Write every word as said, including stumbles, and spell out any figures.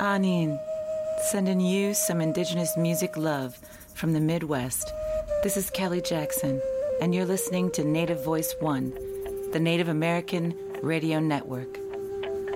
Anin, sending you some indigenous music love from the Midwest. This is Kelly Jackson, and you're listening to Native Voice One, the Native American Radio Network.